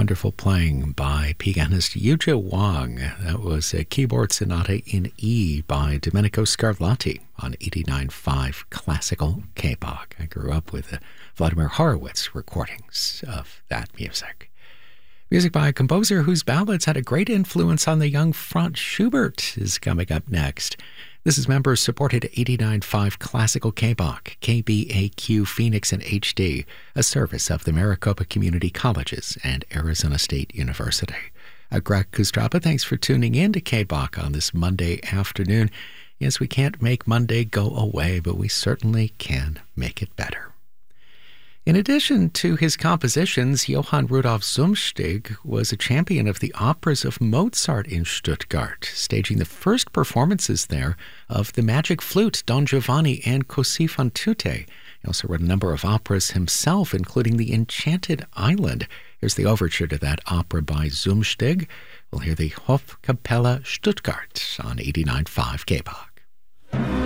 wonderful playing by pianist Yuja Wang. That was a keyboard sonata in E by Domenico Scarlatti on 89.5 Classical K-Bach. I grew up with the Vladimir Horowitz recordings of that music. Music by a composer whose ballads had a great influence on the young Franz Schubert is coming up next. This is members-supported 89.5 Classical K-Bach, KBAQ Phoenix and HD, a service of the Maricopa Community Colleges and Arizona State University. Greg Kustrapa, thanks for tuning in to K-Bach on this Monday afternoon. Yes, we can't make Monday go away, but we certainly can make it better. In addition to his compositions, Johann Rudolf Zumsteeg was a champion of the operas of Mozart in Stuttgart, staging the first performances there of The Magic Flute, Don Giovanni, and Così fan tutte. He also wrote a number of operas himself, including The Enchanted Island. Here's the overture to that opera by Zumsteeg. We'll hear the Hofkapelle Stuttgart on 89.5 K-Bach.